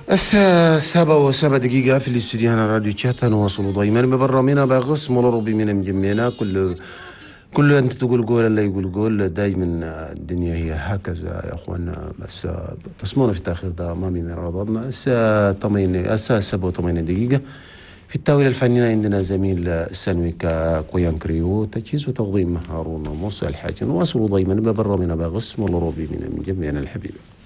الساعة 7:07 في الاستوديو هنا راديو تشاتا. نواصل دائما ببرا منا باغص مربي من مجمينا كل انت تقول قول الله يقول قول. دائما الدنيا هي هكذا يا اخوانا. بس تسمعنا في التاخير ده ما من رضضنا. الساعة 7:08 في التاويل الفنية عندنا زميل سانويكا كويان كريو، تجهيز وتقديم هارون موسى الحاج. نواصل دائما ببرا منا باغص مربي من مجمينا الحبيب.